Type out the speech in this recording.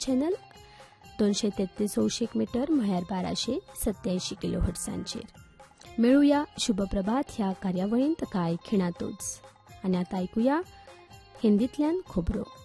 Channel 233 Kaushik metre म्हळ्यार 1287 किलोहर्ट्झांचेर. मेळुया शुभप्रभात ह्या कार्यावळींत कांय खिणातूच. आनी आतां आयकुया हिंदींतल्यान खबरो.